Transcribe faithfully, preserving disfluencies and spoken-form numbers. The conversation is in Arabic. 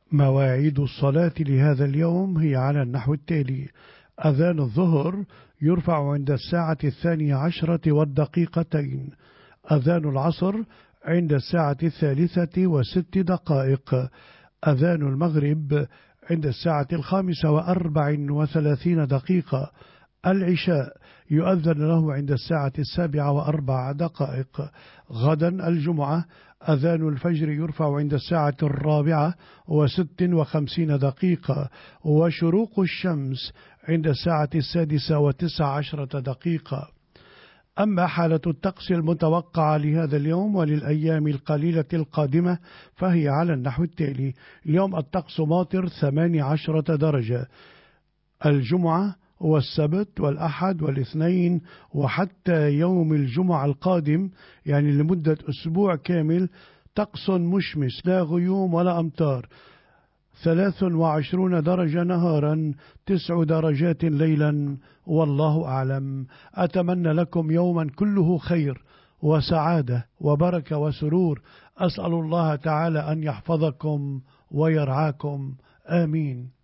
مواعيد الصلاة لهذا اليوم هي على النحو التالي: أذان الظهر يرفع عند الساعة الثانية عشرة والدقيقتين، أذان العصر عند الساعة الثالثة وست دقائق، أذان المغرب عند الساعة الخامسة وأربع وثلاثين دقيقة، العشاء يؤذن له عند الساعة السابعة وأربع دقائق. غدا الجمعة أذان الفجر يرفع عند الساعة الرابعة وست وخمسين دقيقة، وشروق الشمس عند الساعة السادسة وتسع عشرة دقيقة. أما حالة الطقس المتوقعة لهذا اليوم وللأيام القليلة القادمة فهي على النحو التالي: اليوم الطقس ماطر ثمانية عشرة درجة، الجمعة والسبت والأحد والاثنين وحتى يوم الجمعة القادم يعني لمدة أسبوع كامل طقس مشمس، لا غيوم ولا أمطار، ثلاث وعشرون درجة نهارا، تسع درجات ليلا، والله أعلم. أتمنى لكم يوما كله خير وسعادة وبركة وسرور، أسأل الله تعالى أن يحفظكم ويرعاكم، آمين.